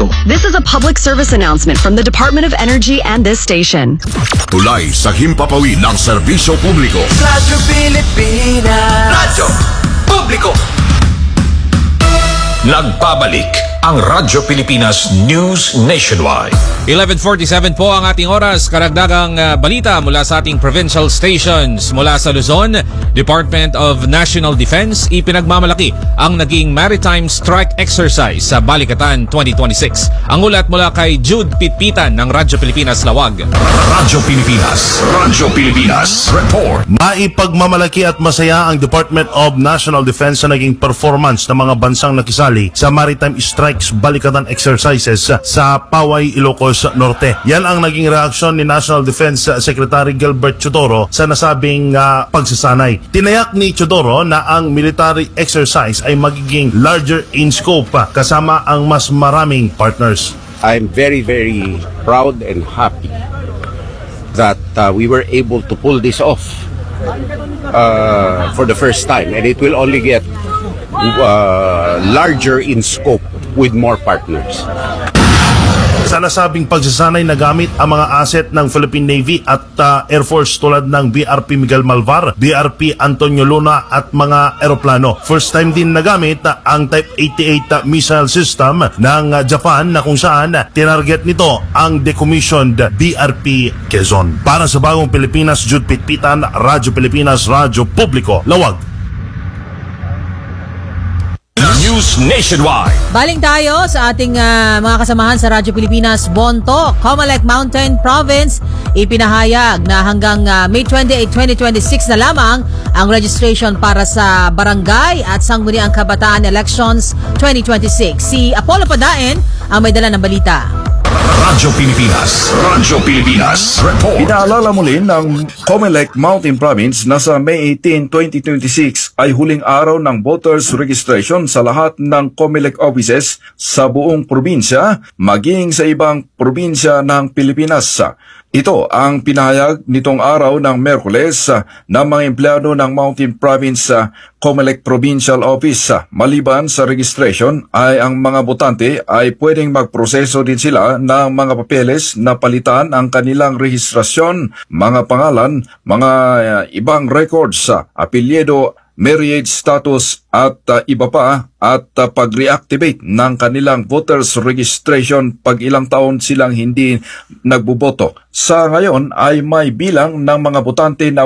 produkto. This is a public service announcement from the Department of Energy and this station. Tulay sa himpapawid ng serbisyo publiko. Radyo Pilipinas. Radyo Publiko. Nagbabalik ang Radyo Pilipinas News Nationwide. 11:47 po ang ating oras. Karagdagang balita mula sa ating provincial stations. Mula sa Luzon, Department of National Defense ipinagmamalaki ang naging maritime strike exercise sa Balikatan 2026. Ang ulat mula kay Jude Pitpitan ng Radyo Pilipinas Lawag. Radyo Pilipinas. Radyo Pilipinas. Report. Maipagmamalaki at masaya ang Department of National Defense sa naging performance ng mga bansang nakisali sa maritime strikes Balikatan exercises sa Paway, Ilocos Norte. Yan ang naging reaksyon ni National Defense Secretary Gilbert Chodoro sa nasabing pagsasanay. Tinayak ni Chodoro na ang military exercise ay magiging larger in scope kasama ang mas maraming partners. I'm very, very proud and happy that we were able to pull this off for the first time, and it will only get larger in scope with more partners. Sa nasabing pagsasanay nagamit ang mga asset ng Philippine Navy at Air Force tulad ng BRP Miguel Malvar, BRP Antonio Luna at mga eroplano. First time din nagamit ang Type 88 missile system ng Japan na kung saan tinarget nito ang decommissioned BRP Quezon. Para sa Bagong Pilipinas, Jude Pitpitan, Radyo Pilipinas, Radyo Publiko, Lawag. News Nationwide. Baling tayo sa ating mga kasamahan sa Radyo Pilipinas. Bontoc, Comelec Mountain Province, ipinahayag na hanggang May 28, 2026 na lamang ang registration para sa barangay at sangguniang kabataan elections 2026. Si Apollo Padaen ang may dala ng balita. Radyo Pilipinas. Radyo Pilipinas. Report. Pinaalala muli ng Comelec Mountain Province na sa May 18, 2026 ay huling araw ng voters registration sa lahat ng Comelec offices sa buong probinsya, maging sa ibang probinsya ng Pilipinas. Ito ang pinahayag nitong araw ng Miyerkules ng mga empleyado ng Mountain Province Comelec Provincial Office. Maliban sa registration ay ang mga botante ay pwedeng magproseso din sila ng mga papeles na palitan ang kanilang rehistrasyon, mga pangalan, mga ibang records, apelyido, marriage status at iba pa at pag-reactivate ng kanilang voters registration pag ilang taon silang hindi nagboboto. Sa ngayon ay may bilang ng mga botante na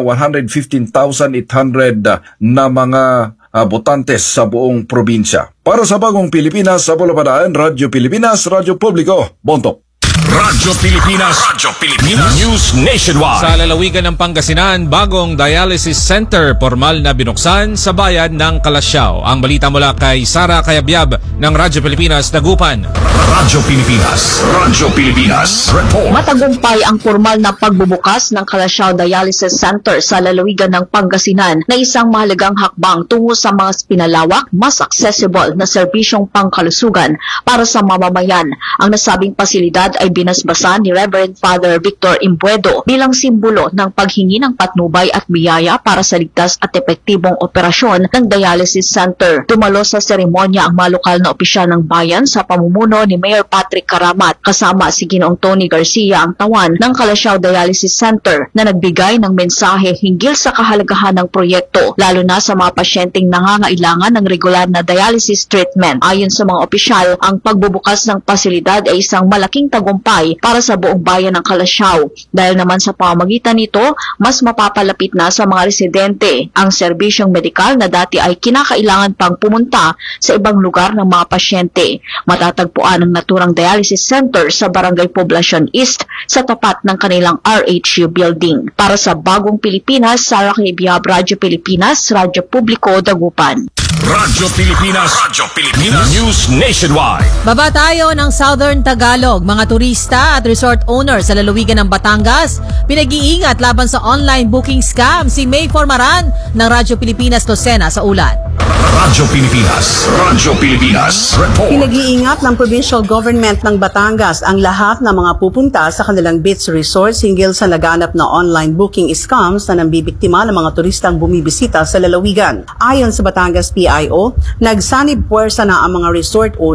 115,800 na mga botantes sa buong probinsya. Para sa Bagong Pilipinas, sa Bulapadaan, Radyo Pilipinas, Radyo Publiko, Bontoc. Radyo Pilipinas. Radyo Pilipinas News Nationwide. Sa lalawigan ng Pangasinan, bagong dialysis center formal na binuksan sa bayan ng Calasiao. Ang balita mula kay Sara Cayabyab ng Radyo Pilipinas, Dagupan. Radyo Pilipinas. Radyo Pilipinas. Report. Matagumpay ang formal na pagbubukas ng Calasiao Dialysis Center sa lalawigan ng Pangasinan na isang mahalagang hakbang tungo sa mas pinalawak, mas accessible na serbisyong pangkalusugan para sa mamamayan. Ang nasabing pasilidad ay binasbasan ni Reverend Father Victor Imbuedo bilang simbolo ng paghingi ng patnubay at biyaya para sa ligtas at epektibong operasyon ng dialysis center. Dumalo sa seremonya ang mga lokal na opisyal ng bayan sa pamumuno ni Mayor Patrick Karamat kasama si Ginoong Tony Garcia ang tawan ng Calasiao Dialysis Center na nagbigay ng mensahe hinggil sa kahalagahan ng proyekto lalo na sa mga pasyenteng nangangailangan ng regular na dialysis treatment. Ayon sa mga opisyal, ang pagbubukas ng pasilidad ay isang malaking tagumpay para sa buong bayan ng Calasiao. Dahil naman sa pamamagitan nito, mas mapapalapit na sa mga residente ang serbisyong medikal na dati ay kinakailangan pang pumunta sa ibang lugar ng mga pasyente. Matatagpuan ang naturang dialysis center sa Barangay Poblacion East sa tapat ng kanilang RHU building. Para sa Bagong Pilipinas, Sara Cayabyab, Radyo Pilipinas, Radyo Publiko, Dagupan. Radyo Pilipinas. Radyo Pilipinas News Nationwide. Baba tayo ng Southern Tagalog. Mga turista at resort owner sa lalawigan ng Batangas, pinag-iingat laban sa online booking scam. Si May Formaran ng Radyo Pilipinas Lucena sa ulat. Radyo Pilipinas. Radyo Pilipinas. Report. Pinag-iingat ng provincial government ng Batangas ang lahat ng mga pupunta sa kanilang beach resorts hinggil sa laganap na online booking scams na nambibiktima ng mga turistang bumibisita sa lalawigan. Ayon sa Batangas PIO, nagsanib puwersa na ang mga resort owner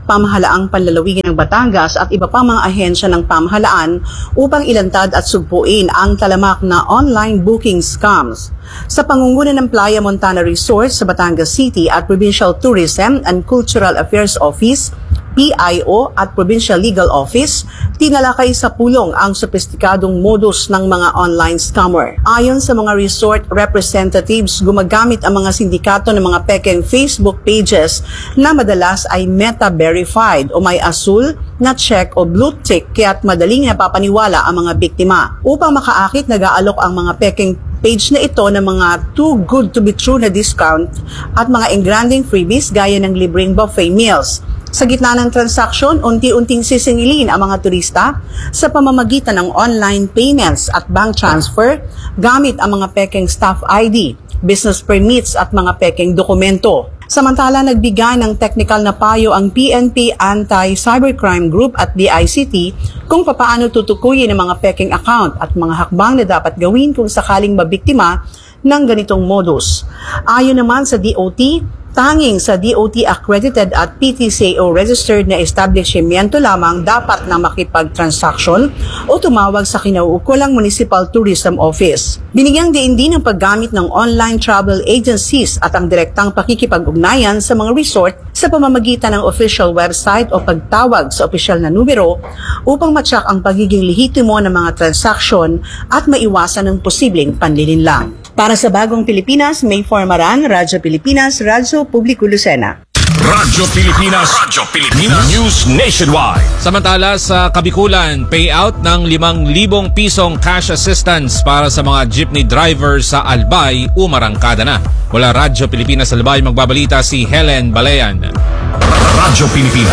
Pamahalaang Panlalawigan ng Batangas at iba pang mga ahensya ng pamahalaan upang ilantad at sugpuin ang talamak na online booking scams. Sa pangunguna ng Playa Montana Resort sa Batangas City at Provincial Tourism and Cultural Affairs Office, PIO at Provincial Legal Office, tinalakay sa pulong ang sopistikadong modus ng mga online scammer. Ayon sa mga resort representatives, gumagamit ang mga sindikato ng mga pekeng Facebook pages na madalas ay meta-verified o may asul na check o blue tick kaya't madaling napapaniwala ang mga biktima. Upang makaakit, nag-aalok ang mga pekeng page na ito ng mga too good to be true na discount at mga engranding freebies gaya ng libreng buffet meals. Sa gitna ng transaksyon, unti-unting sisingilin ang mga turista sa pamamagitan ng online payments at bank transfer gamit ang mga pekeng staff ID, business permits at mga pekeng dokumento. Samantala, nagbigay ng technical na payo ang PNP Anti-Cybercrime Group at DICT kung papaano tutukuyin ang mga pekeng account at mga hakbang na dapat gawin kung sakaling mabiktima ng ganitong modus. Ayon naman sa DOT, tanging sa DOT accredited at PTCO registered na establishmento lamang dapat na makipag-transaction o tumawag sa kinauukulang Municipal Tourism Office. Binigyang diin din ang paggamit ng online travel agencies at ang direktang pakikipag-ugnayan sa mga resort sa pamamagitan ng official website o pagtawag sa opisyal na numero upang matsak ang pagiging lehitimo ng mga transaksyon at maiwasan ng posibleng panlilinlang. Para sa Bagong Pilipinas, May Formaran, Radyo Pilipinas, Radyo Publiko Lucena. Radyo Pilipinas. News Nationwide. Samantala sa Kabikulan, payout ng 5,000 pisong cash assistance para sa mga jeepney drivers sa Albay, umarangkada na. Mula Radyo Pilipinas Albay, magbabalita si Helen Balayan. Radyo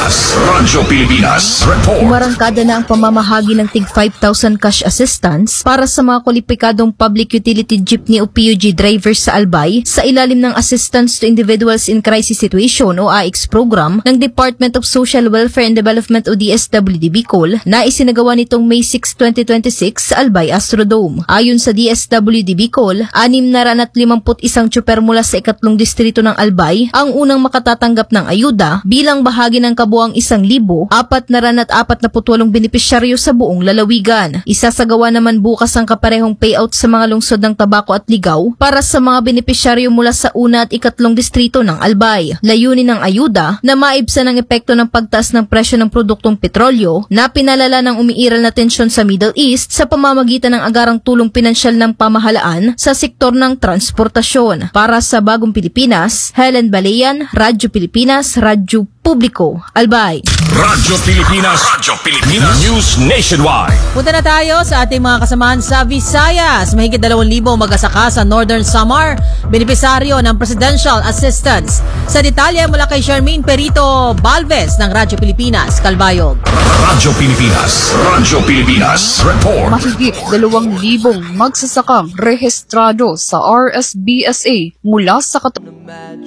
Pilipinas. Report. Umarangkada na ang pamamahagi ng tig 5,000 cash assistance para sa mga kwalipikadong public utility jeepney o PUJ drivers sa Albay sa ilalim ng Assistance to Individuals in Crisis Situation o AICS program ng Department of Social Welfare and Development o DSWD Bicol na isinagawa nitong May 6, 2026 sa Albay Astrodome. Ayon sa DSWD Bicol, 651 tsuper mula sa 3 distrito ng Albay ang unang makatatanggap ng ayuda bilang bahagi ng kabuang 1,448 benepisyaryo sa buong lalawigan. Isasagawa naman bukas ang kaparehong payout sa mga lungsod ng Tabaco at Ligao para sa mga benepisyaryo mula sa 1 at 3 distrito ng Albay. Layunin ng ayuda na maibsan ang epekto ng pagtaas ng presyo ng produktong petrolyo na pinalala ng umiiral na tensyon sa Middle East sa pamamagitan ng agarang tulong pinansyal ng pamahalaan sa sektor ng transportasyon. Para sa Bagong Pilipinas, Helen Balayan, Radyo Pilipinas, Radyo Publiko, Albay. Radyo Pilipinas. News Nationwide. Punta na tayo sa ating mga kasamahan sa Visayas. Mahigit 2,000 mag-asaka sa Northern Samar, benepisaryo ng Presidential Assistance. Sa detalye mula kay Charmaine Perito Balves ng Radyo Pilipinas, Calbayog. Radyo Pilipinas. Report. Mahigit 2,000 magsasakang rehistrado sa RSBSA mula sa